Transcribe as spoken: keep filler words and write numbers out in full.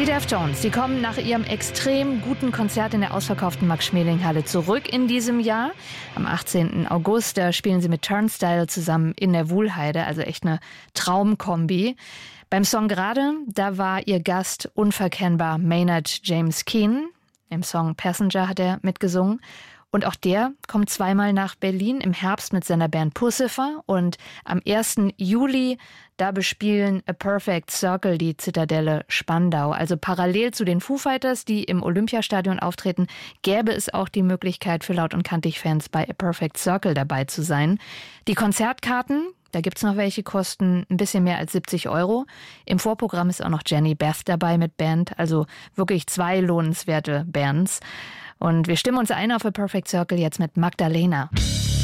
Die Deftones, die kommen nach ihrem extrem guten Konzert in der ausverkauften Max-Schmeling-Halle zurück in diesem Jahr. Am achtzehnten August, da spielen sie mit Turnstile zusammen in der Wuhlheide, also echt eine Traumkombi. Beim Song Gerade, da war ihr Gast unverkennbar Maynard James Keenan. Im Song Passenger hat er mitgesungen. Und auch der kommt zweimal nach Berlin im Herbst mit seiner Band Puscifer. Und am ersten Juli, da bespielen A Perfect Circle die Zitadelle Spandau. Also parallel zu den Foo Fighters, die im Olympiastadion auftreten, gäbe es auch die Möglichkeit für Laut- und Kantig-Fans bei A Perfect Circle dabei zu sein. Die Konzertkarten, da gibt's noch welche, kosten ein bisschen mehr als siebzig Euro. Im Vorprogramm ist auch noch Jenny Beth dabei mit Band. Also wirklich zwei lohnenswerte Bands. Und wir stimmen uns ein auf A Perfect Circle jetzt mit Magdalena.